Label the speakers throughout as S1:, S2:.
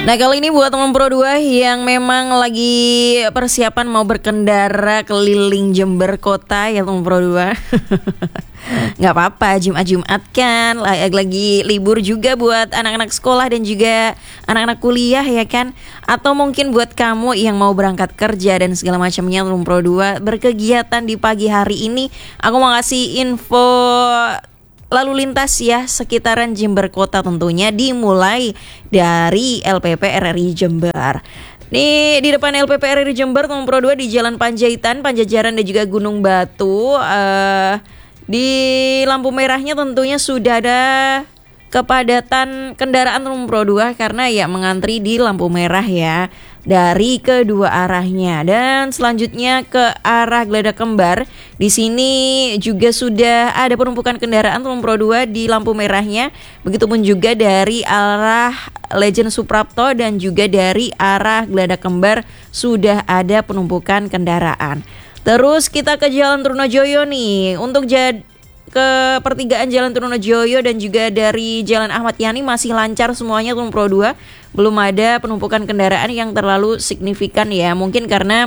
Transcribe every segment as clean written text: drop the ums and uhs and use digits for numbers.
S1: Nah kali ini buat teman Pro 2 yang memang lagi persiapan mau berkendara keliling Jember kota ya teman Pro 2. Nggak apa-apa, Jumat kan lagi libur juga buat anak-anak sekolah dan juga anak-anak kuliah ya kan. Atau mungkin buat kamu yang mau berangkat kerja dan segala macamnya teman Pro 2 berkegiatan di pagi hari ini. Aku mau kasih info lalu lintas ya sekitaran Jember Kota tentunya dimulai dari LPP RRI Jember. Nih di depan LPP RRI Jember teman Pro 2 di Jalan Panjaitan, Panjajaran dan juga Gunung Batu. Di lampu merahnya tentunya sudah ada kepadatan kendaraan teman Pro 2 karena ya mengantri di lampu merah ya dari kedua arahnya. Dan selanjutnya ke arah Geladak Kembar. Di sini juga sudah ada penumpukan kendaraan teman Pro 2 di lampu merahnya. Begitupun juga dari arah Legend Suprapto dan juga dari arah Geladak Kembar sudah ada penumpukan kendaraan. Terus kita ke Jalan Trunojoyo nih. Untuk ke pertigaan Jalan Trunojoyo dan juga dari Jalan Ahmad Yani masih lancar semuanya teman Pro 2. Belum ada penumpukan kendaraan yang terlalu signifikan ya. Mungkin karena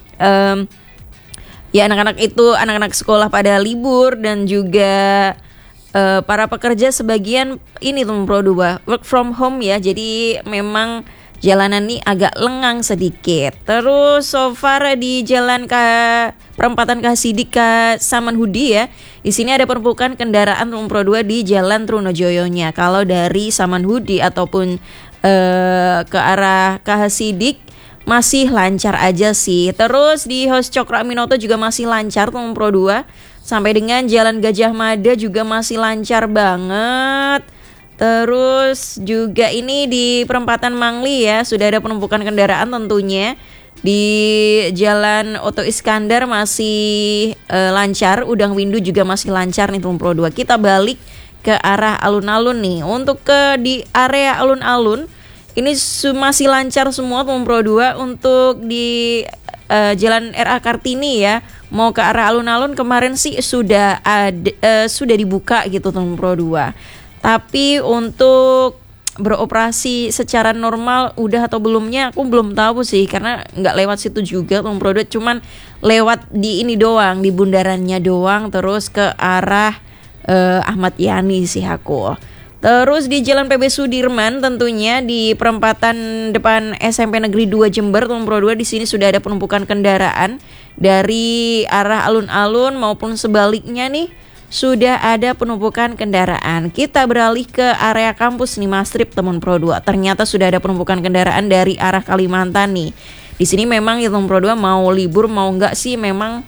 S1: ya anak-anak sekolah pada libur dan juga para pekerja sebagian ini teman Pro 2 work from home ya. Jadi memang jalanan ini agak lengang sedikit. Terus so far di jalan perempatan Kasidik ke Samanhudi ya. Di sini ada penumpukan kendaraan teman Pro 2 di Jalan Trunojoyo-nya. Kalau dari Samanhudi ataupun ke arah Kasidik masih lancar aja sih. Terus di Hos Cokro Aminoto juga masih lancar teman Pro 2. Sampai dengan Jalan Gajah Mada juga masih lancar banget. Terus juga ini di perempatan Mangli ya sudah ada penumpukan kendaraan tentunya. Di Jalan Oto Iskandar masih lancar, Udang Windu juga masih lancar nih teman Pro 2. Kita balik ke arah alun-alun nih. Untuk di area alun-alun ini masih lancar semua teman Pro 2. Untuk di Jalan RA Kartini ya mau ke arah alun-alun kemarin sih sudah dibuka gitu teman Pro 2. Tapi untuk beroperasi secara normal udah atau belumnya aku belum tahu sih karena nggak lewat situ juga teman Pro 2, cuman lewat di ini doang, di bundarannya doang, terus ke arah Ahmad Yani sih aku. Terus di Jalan PB Sudirman tentunya di perempatan depan SMP Negeri 2 Jember teman Pro 2 di sini sudah ada penumpukan kendaraan dari arah alun-alun maupun sebaliknya nih. Sudah ada penumpukan kendaraan. Kita beralih ke area kampus nih Mastrip teman Pro 2. Ternyata sudah ada penumpukan kendaraan dari arah Kalimantan nih. Di sini memang ya teman Pro 2 mau libur mau enggak sih memang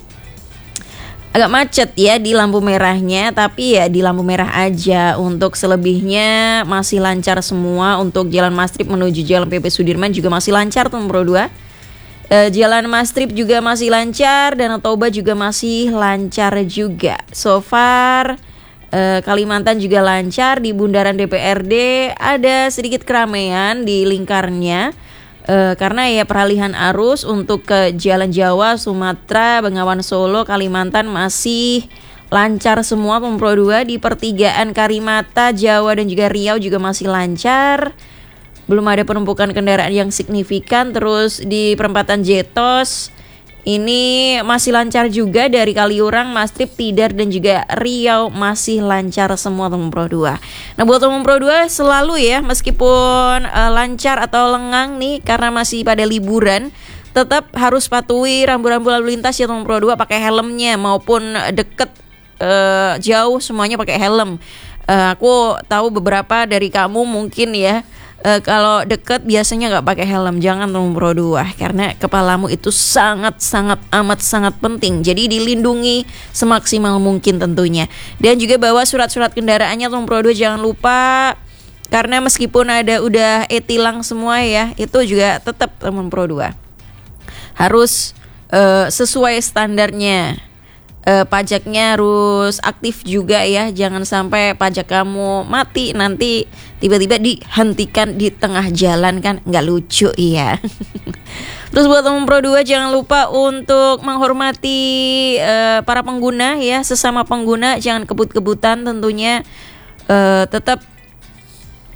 S1: agak macet ya di lampu merahnya, tapi ya di lampu merah aja. Untuk selebihnya masih lancar semua. Untuk Jalan Mastrip menuju Jalan PP Sudirman juga masih lancar teman Pro 2. Jalan Mastrip juga masih lancar, Danau Toba juga masih lancar juga. So far Kalimantan juga lancar. Di bundaran DPRD ada sedikit keramaian di lingkarnya karena ya peralihan arus untuk ke Jalan Jawa, Sumatera, Bengawan Solo, Kalimantan masih lancar semua teman Pro 2. Di pertigaan Karimata, Jawa dan juga Riau juga masih lancar. Belum ada penumpukan kendaraan yang signifikan. Terus di perempatan Jetos ini masih lancar juga. Dari Kaliurang, Mastrip, Tidar dan juga Riau masih lancar semua teman Pro 2. Nah buat teman Pro 2 selalu ya meskipun lancar atau lengang nih karena masih pada liburan, tetap harus patuhi rambu-rambu lalu lintas ya teman Pro 2, pakai helmnya maupun deket jauh semuanya pakai helm. Aku tahu beberapa dari kamu mungkin ya kalau deket biasanya nggak pakai helm. Jangan teman Pro 2 karena kepalamu itu sangat penting. Jadi dilindungi semaksimal mungkin tentunya. Dan juga bawa surat-surat kendaraannya teman Pro 2 jangan lupa. Karena meskipun udah e-tilang semua ya, itu juga tetap teman Pro 2 harus sesuai standarnya. Pajaknya harus aktif juga ya. Jangan sampai pajak kamu mati nanti tiba-tiba dihentikan di tengah jalan, kan nggak lucu ya. Terus buat teman Pro 2 jangan lupa untuk menghormati para pengguna ya, sesama pengguna, jangan kebut-kebutan tentunya. Tetap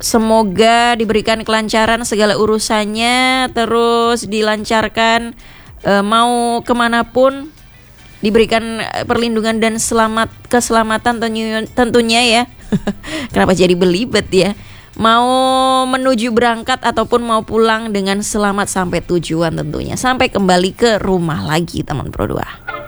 S1: semoga diberikan kelancaran segala urusannya, terus dilancarkan, mau kemanapun diberikan perlindungan dan keselamatan tentunya ya. Kenapa jadi belibet ya? Mau menuju berangkat ataupun mau pulang dengan selamat sampai tujuan tentunya. Sampai kembali ke rumah lagi teman Pro 2.